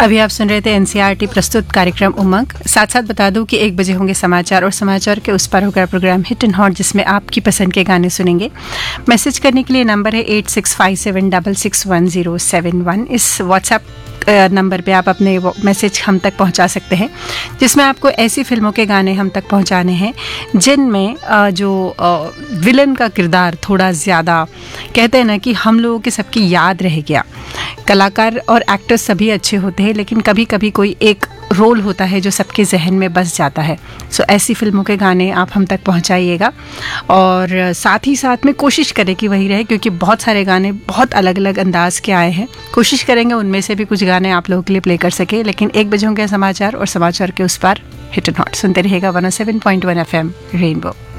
अभी आप सुन रहे थे एनसीईआरटी प्रस्तुत कार्यक्रम उमंग। साथ साथ बता दूं कि 1 बजे होंगे समाचार और समाचार के उस पर होगा प्रोग्राम हिट एंड हॉट, जिसमें आपकी पसंद के गाने सुनेंगे। मैसेज करने के लिए नंबर है 8657661071। इस व्हाट्सएप नंबर पे आप अपने मैसेज हम तक पहुंचा सकते हैं, जिसमें आपको ऐसी फिल्मों के गाने हम तक पहुंचाने हैं जिनमें जो विलन का किरदार थोड़ा ज़्यादा, कहते हैं ना कि हम लोगों के सबकी याद रह गया। कलाकार और एक्टर्स सभी अच्छे होते हैं, लेकिन कभी कभी कोई एक रोल होता है जो सबके जहन में बस जाता है। सो ऐसी फिल्मों के गाने आप हम तक पहुंचाइएगा और साथ ही साथ में कोशिश करें कि वही रहे, क्योंकि बहुत सारे गाने बहुत अलग अलग अंदाज के आए हैं। कोशिश करेंगे उनमें से भी कुछ गाने आप लोगों के लिए प्ले कर सके। लेकिन 1 बजे होंगे समाचार और समाचार के उस पार हिट एंड हॉट। सुनते रहिएगा 107.1 FM रेनबो।